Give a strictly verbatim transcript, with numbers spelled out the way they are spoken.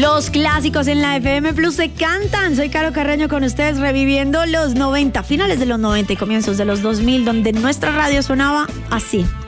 Los clásicos en la F M Plus se cantan. Soy Caro Carreño con ustedes reviviendo los noventa, finales de los noventa y comienzos de los dos mil, donde nuestra radio sonaba así.